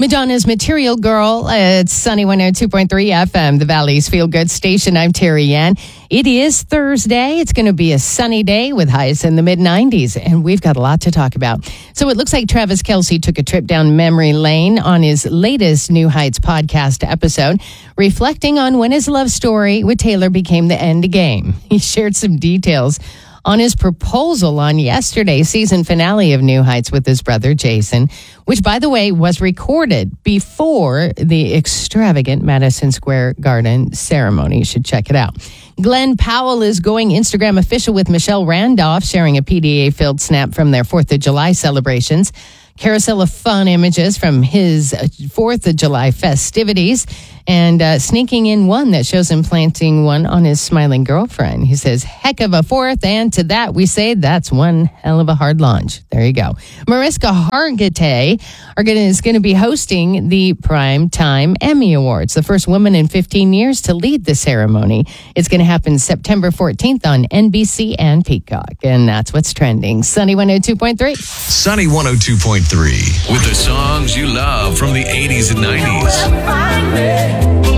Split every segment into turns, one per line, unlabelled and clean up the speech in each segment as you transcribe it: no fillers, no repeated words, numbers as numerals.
Madonna's Material Girl. It's Sunny 102.3 FM, the Valley's Feel Good Station. I'm Terry Ann. It is Thursday. It's going to be a sunny day with highs in the mid-90s, and we've got a lot to talk about. So it looks like Travis Kelce took a trip down memory lane on his latest New Heights podcast episode, reflecting on when his love story with Taylor became the end game. He shared some details on his proposal on yesterday's season finale of New Heights with his brother Jason, which, by the way, was recorded before the extravagant Madison Square Garden ceremony. You should check it out. Glenn Powell is going Instagram official with Michelle Randolph, sharing a PDA-filled snap from their 4th of July celebrations. Carousel of fun images from his 4th of July festivities, and sneaking in one that shows him planting one on his smiling girlfriend. He says, heck of a 4th, and to that we say that's one hell of a hard launch. There you go. Mariska Hargitay is going to be hosting the Primetime Emmy Awards, the first woman in 15 years to lead the ceremony. It's going to happen September 14th on NBC and Peacock, and that's what's trending. Sunny 102.3.
Sunny 102.3, with the songs you love from the 80s and 90s.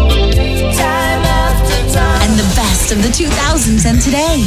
And the best of the 2000s and today.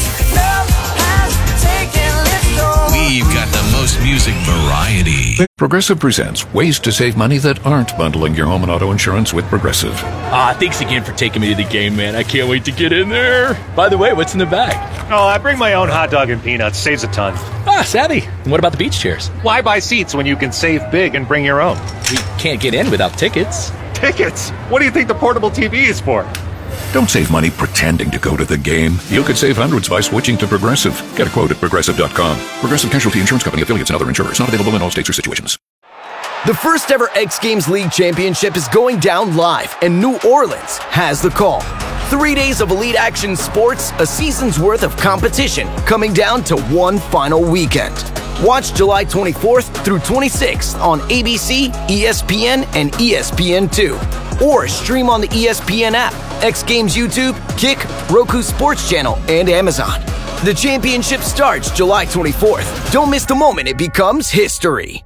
We've got the most music variety.
Progressive presents ways to save money that aren't bundling your home and auto insurance with Progressive.
Thanks again for taking me to the game, man. I can't wait to get in there. By the way, what's in the bag?
Oh, I bring my own hot dog and peanuts. Saves a ton.
Savvy. And what about the beach chairs?
Why buy seats when you can save big and bring your own?
We can't get in without tickets.
Tickets? What do you think the portable TV is for?
Don't save money pretending to go to the game. You could save hundreds by switching to Progressive. Get a quote at Progressive.com. Progressive Casualty Insurance Company, affiliates, and other insurers. Not available in all states or situations.
The first ever X Games League Championship is going down live, and New Orleans has the call. 3 days of elite action sports, a season's worth of competition, coming down to one final weekend. Watch July 24th through 26th on ABC, ESPN, and ESPN2. Or stream on the ESPN app, X Games YouTube, Kick, Roku Sports Channel, and Amazon. The championship starts July 24th. Don't miss the moment it becomes history.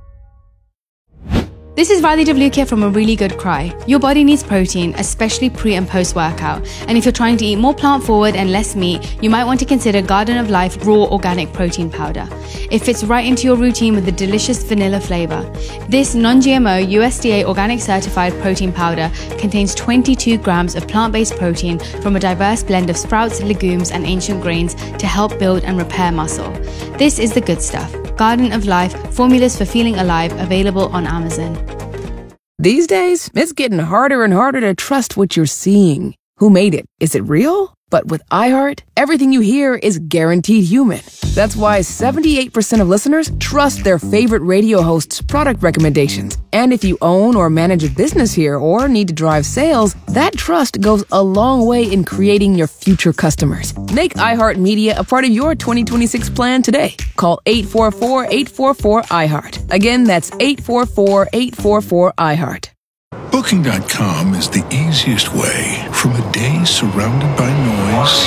This is Riley Devlukia from A Really Good Cry. Your body needs protein, especially pre and post workout. And if you're trying to eat more plant forward and less meat, you might want to consider Garden of Life Raw Organic Protein Powder. It fits right into your routine with a delicious vanilla flavor. This non-GMO USDA organic certified protein powder contains 22 grams of plant-based protein from a diverse blend of sprouts, legumes, and ancient grains to help build and repair muscle. This is the good stuff. Garden of Life, formulas for feeling alive, available on Amazon.
These days, it's getting harder and harder to trust what you're seeing. Who made it? Is it real? But with iHeart, everything you hear is guaranteed human. That's why 78% of listeners trust their favorite radio hosts' product recommendations. And if you own or manage a business here or need to drive sales, that trust goes a long way in creating your future customers. Make iHeartMedia a part of your 2026 plan today. Call 844-844-iHeart. Again, that's 844-844-iHeart.
Booking.com is the easiest way from a day surrounded by noise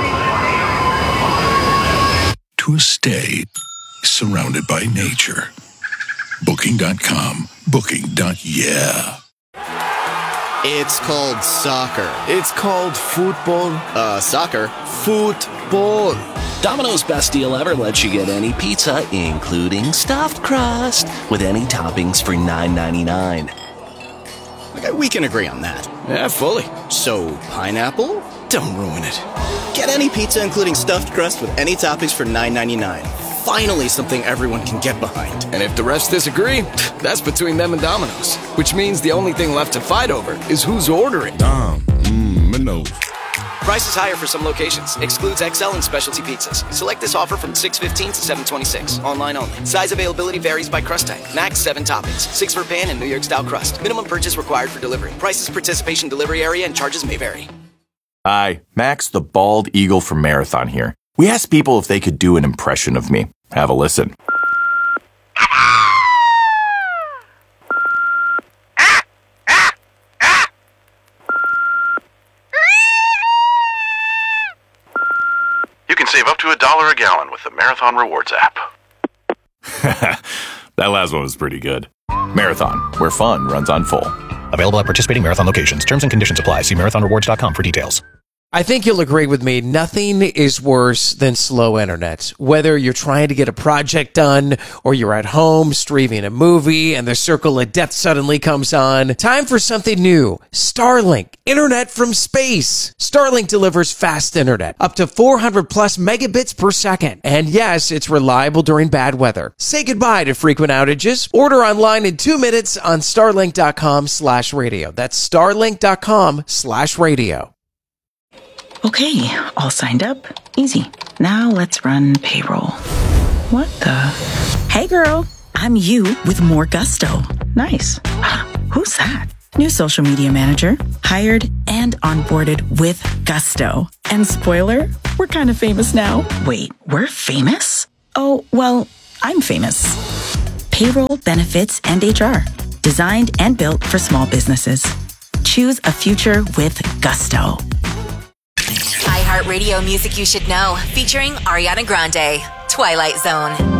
to a stay surrounded by nature. Booking.com. Booking.yeah.
It's called soccer. It's called football. Soccer. Football.
Domino's best deal ever lets you get any pizza, including stuffed crust, with any toppings for $9.99.
Okay, we can agree on that.
Yeah, fully.
So, pineapple? Don't ruin it. Get any pizza including stuffed crust with any toppings for $9.99. Finally something everyone can get behind.
And if the refs disagree, that's between them and Domino's. Which means the only thing left to fight over is who's ordering.
Domino's.
Prices higher for some locations. Excludes XL and specialty pizzas. Select this offer from 6/15 to 7/26. Online only. Size availability varies by crust type. Max 7 toppings. 6 for pan and New York style crust. Minimum purchase required for delivery. Prices, participation, delivery area, and charges may vary.
Hi, Max the Bald Eagle from Marathon here. We asked people if they could do an impression of me. Have a listen.
You can save up to $1 a gallon with the Marathon Rewards app.
That last one was pretty good. Marathon, where fun runs on full.
Available at participating Marathon locations. Terms and conditions apply. See marathonrewards.com for details.
I think you'll agree with me. Nothing is worse than slow internet. Whether you're trying to get a project done or you're at home streaming a movie and the circle of death suddenly comes on. Time for something new. Starlink. Internet from space. Starlink delivers fast internet. Up to 400 plus megabits per second. And yes, it's reliable during bad weather. Say goodbye to frequent outages. Order online in 2 minutes on starlink.com/radio. That's starlink.com/radio.
Okay, all signed up. Easy. Now let's run payroll. What the? Hey girl, I'm you with more gusto. Nice. Who's that? New social media manager. Hired and onboarded with gusto. And spoiler, we're kind of famous now. Wait, we're famous? Oh, well, I'm famous. Payroll, benefits, and HR. Designed and built for small businesses. Choose a future with gusto.
iHeartRadio music you should know, featuring Ariana Grande, Twilight Zone.